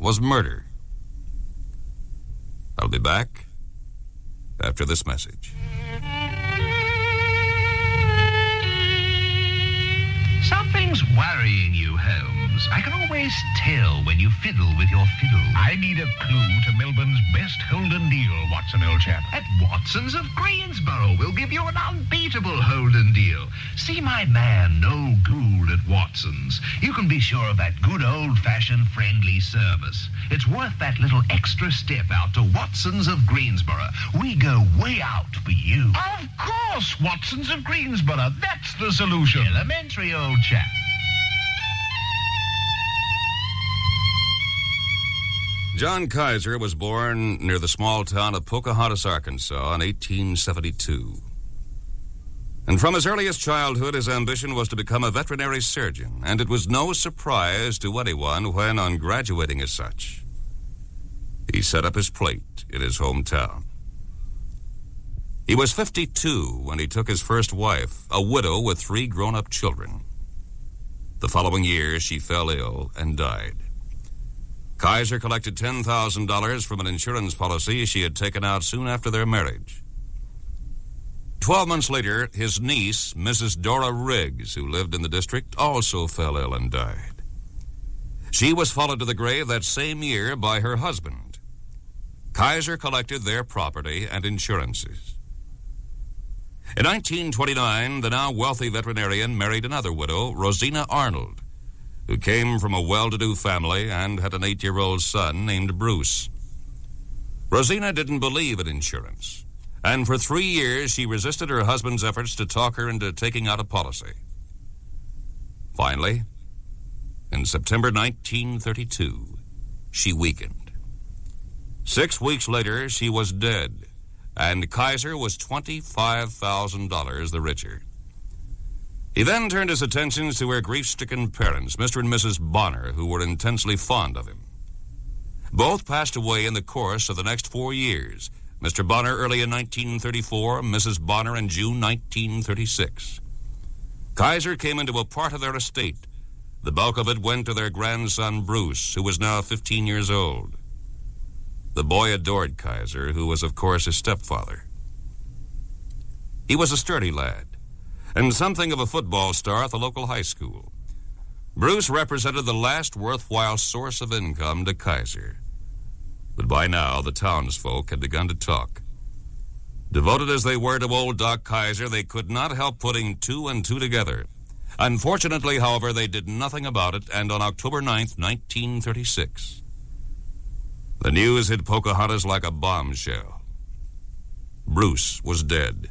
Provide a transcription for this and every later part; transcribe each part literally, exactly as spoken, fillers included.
was murder. I'll be back after this message. Something's worrying you, Holmes. I can always tell when you fiddle with your fiddle. I need a clue to Melbourne's best Holden deal, Watson, old chap. At Watson's of Greensboro, we'll give you an unbeatable Holden deal. See my man, Noel Gould, at Watson's. You can be sure of that good old-fashioned friendly service. It's worth that little extra step out to Watson's of Greensboro. We go way out for you. Of course, Watson's of Greensboro. That's the solution. Elementary, old chap. John Kaiser was born near the small town of Pocahontas, Arkansas in eighteen seventy-two. And from his earliest childhood, his ambition was to become a veterinary surgeon, and it was no surprise to anyone when, on graduating as such, he set up his plate in his hometown. He was fifty-two when he took his first wife, a widow with three grown-up children. The following year, she fell ill and died. Kaiser collected ten thousand dollars from an insurance policy she had taken out soon after their marriage. Twelve months later, his niece, Missus Dora Riggs, who lived in the district, also fell ill and died. She was followed to the grave that same year by her husband. Kaiser collected their property and insurances. In nineteen twenty-nine, the now wealthy veterinarian married another widow, Rosina Arnold, who came from a well-to-do family and had an eight-year-old son named Bruce. Rosina didn't believe in insurance, and for three years she resisted her husband's efforts to talk her into taking out a policy. Finally, in September nineteen thirty-two, she weakened. Six weeks later, she was dead, and Kaiser was twenty-five thousand dollars the richer. He then turned his attentions to her grief-stricken parents, Mister and Missus Bonner, who were intensely fond of him. Both passed away in the course of the next four years, Mister Bonner early in nineteen thirty-four, Missus Bonner in June nineteen thirty-six. Kaiser came into a part of their estate. The bulk of it went to their grandson, Bruce, who was now fifteen years old. The boy adored Kaiser, who was, of course, his stepfather. He was a sturdy lad, and something of a football star at the local high school. Bruce represented the last worthwhile source of income to Kaiser. But by now, the townsfolk had begun to talk. Devoted as they were to old Doc Kaiser, they could not help putting two and two together. Unfortunately, however, they did nothing about it, and on October ninth, nineteen thirty-six, the news hit Pocahontas like a bombshell. Bruce was dead.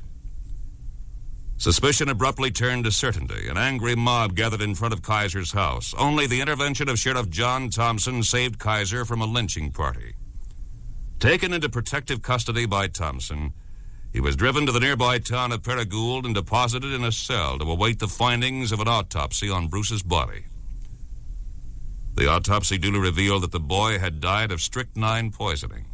Suspicion abruptly turned to certainty. An angry mob gathered in front of Kaiser's house. Only the intervention of Sheriff John Thompson saved Kaiser from a lynching party. Taken into protective custody by Thompson, he was driven to the nearby town of Paragould and deposited in a cell to await the findings of an autopsy on Bruce's body. The autopsy duly revealed that the boy had died of strychnine poisoning.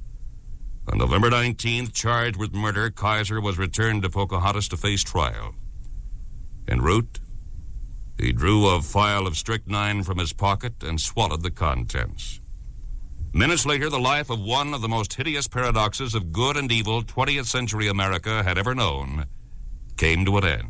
On November nineteenth, charged with murder, Kaiser was returned to Pocahontas to face trial. En route, he drew a vial of strychnine from his pocket and swallowed the contents. Minutes later, the life of one of the most hideous paradoxes of good and evil twentieth century America had ever known came to an end.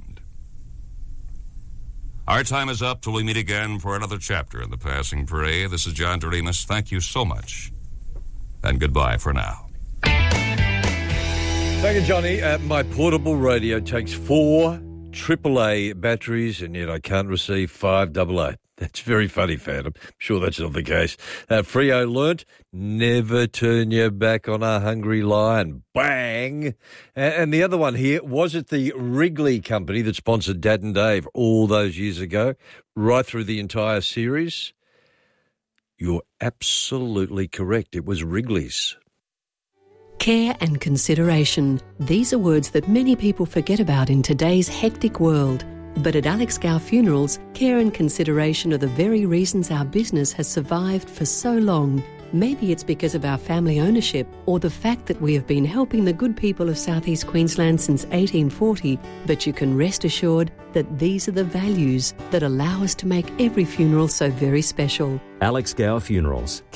Our time is up till we meet again for another chapter in The Passing Parade. This is John Doremus. Thank you so much, and goodbye for now. Thank you, Johnny. Uh, my portable radio takes four triple A batteries, and yet I can't receive five double A. That's very funny, Phantom. I'm sure that's not the case. Uh, Freo learnt, never turn your back on a hungry lion. Bang! And, and the other one here, was it the Wrigley company that sponsored Dad and Dave all those years ago, right through the entire series? You're absolutely correct. It was Wrigley's. Care and consideration. These are words that many people forget about in today's hectic world. But at Alex Gow Funerals, care and consideration are the very reasons our business has survived for so long. Maybe it's because of our family ownership or the fact that we have been helping the good people of South East Queensland since eighteen forty, but you can rest assured that these are the values that allow us to make every funeral so very special. Alex Gow Funerals.